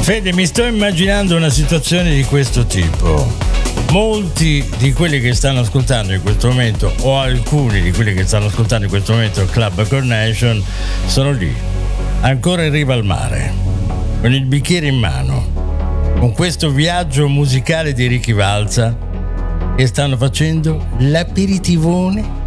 Fede, mi sto immaginando una situazione di questo tipo. Molti di quelli che stanno ascoltando in questo momento, o alcuni di quelli che stanno ascoltando in questo momento Club Connection, sono lì, ancora in riva al mare, con il bicchiere in mano, con questo viaggio musicale di Ricky Valza, e stanno facendo l'aperitivone